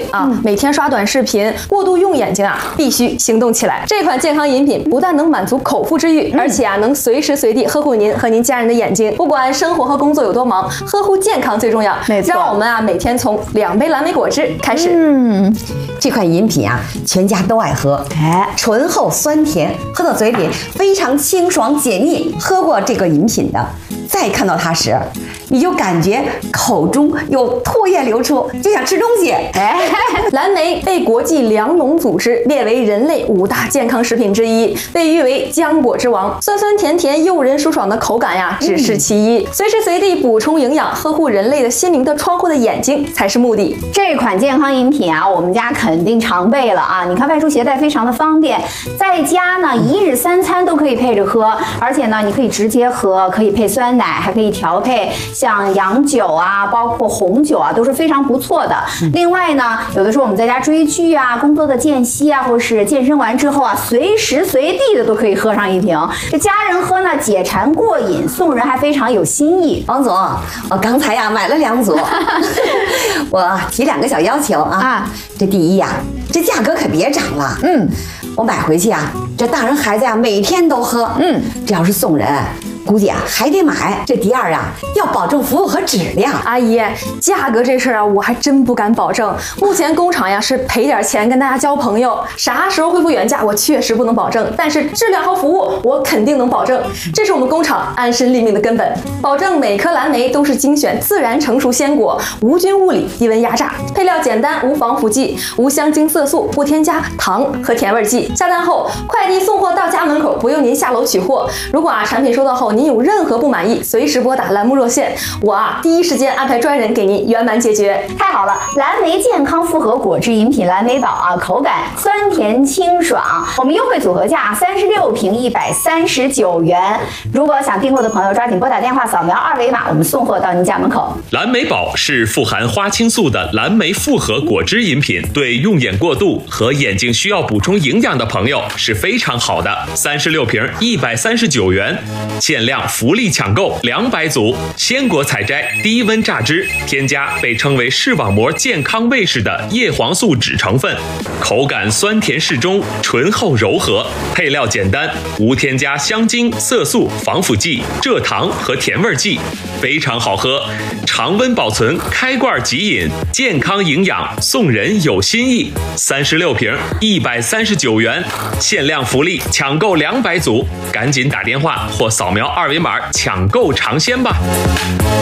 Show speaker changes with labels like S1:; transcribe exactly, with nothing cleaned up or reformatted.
S1: 啊，嗯、每天刷短视频，过度用眼睛啊，必须行动起来。这款健康饮品不但能满足口腹之欲，嗯、而且啊，能随时随地呵护您和您家人的眼睛。不管生活和工作有多忙，呵护健康最重要。
S2: 没错，
S1: 让我们啊，每天从两杯蓝莓果汁开始。
S3: 嗯，这款饮品啊，全家都爱喝。哎，醇厚酸甜，喝到嘴里非常清爽解腻。喝过这个饮品的，再看到它时，你就感觉口中有唾液流出，就想吃东西。哎，
S1: 蓝莓被国际粮农组织列为人类五大健康食品之一，被誉为浆果之王。酸酸甜甜、诱人舒爽的口感呀，只是其一。嗯、随时随地补充营养，呵护人类的心灵的窗户的眼睛才是目的。
S2: 这款健康饮品啊，我们家肯定常备了啊！你看外出携带非常的方便，在家呢一日三餐都可以配着喝，而且呢你可以直接喝，可以配酸奶，还可以调配像洋酒啊，包括红酒啊，都是非常不错的。嗯、另外呢，有的时候我们在家追剧啊、工作的间隙啊，或是健身完之后啊，随时随地的都可以喝上一瓶。这家人喝呢，解馋过瘾，送人还非常有新意。
S3: 王总，我刚才呀买了两组，我提两个小要求啊。啊这第一呀，这价格可别涨了。嗯，我买回去啊，这大人孩子呀每天都喝。嗯，这要是送人，估计啊还得买。这第二啊，要保证服务和质量。
S1: 阿姨，价格这事儿啊，我还真不敢保证。目前工厂呀是赔点钱跟大家交朋友，啥时候恢复原价我确实不能保证，但是质量和服务我肯定能保证。这是我们工厂安身立命的根本，保证每颗蓝莓都是精选自然成熟鲜果，无菌物理，低温压榨，配料简单，无防腐剂，无香精色素，不添加糖和甜味剂。下单后快递送货到家门口，不用您下楼取货。如果啊产品收到后您有任何不满意，随时拨打栏目热线，我啊第一时间安排专人给您圆满解决。
S2: 太好了，蓝莓健康复合果汁饮品蓝莓宝啊，口感酸甜清爽，我们优惠组合价三十六瓶一百三十九元。如果想订购的朋友，抓紧拨打电话扫描二维码，我们送货到您家门口。
S4: 蓝莓宝是富含花青素的蓝莓复合果汁饮品，对用眼过度和眼睛需要补充营养的朋友是非常好的。三十六瓶一百三十九元，限量福利抢购两百组，鲜果采摘，低温榨汁，添加被称为视网膜健康卫士的叶黄素酯成分，口感酸甜适中，醇厚柔和，配料简单，无添加香精、色素、防腐剂、蔗糖和甜味剂，非常好喝，常温保存，开罐即饮，健康营养，送人有新意。三十六瓶一百三十九元，限量福利，抢购两百组，赶紧打电话或扫描二维码抢购尝鲜吧。